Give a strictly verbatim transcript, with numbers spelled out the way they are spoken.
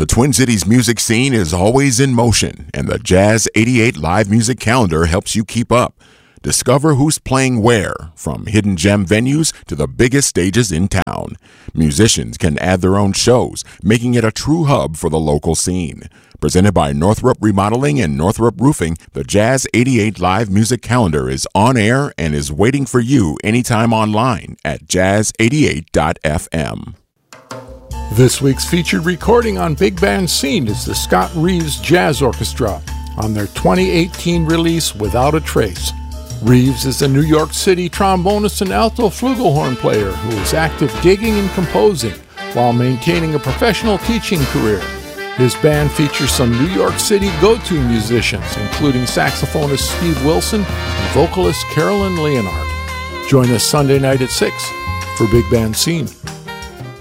The Twin Cities music scene is always in motion, and the Jazz eighty-eight live music calendar helps you keep up. Discover who's playing where, from hidden gem venues to the biggest stages in town. Musicians can add their own shows, making it a true hub for the local scene. Presented by Northrop Remodeling and Northrop Roofing, the Jazz eighty-eight live music calendar is on air and is waiting for you anytime online at jazz eighty-eight dot f m. This week's featured recording on Big Band Scene is the Scott Reeves Jazz Orchestra on their twenty eighteen release Without a Trace. Reeves is a New York City trombonist and alto flugelhorn player who is active gigging and composing while maintaining a professional teaching career. His band features some New York City go-to musicians, including saxophonist Steve Wilson and vocalist Carolyn Leonard. Join us Sunday night at six for Big Band Scene.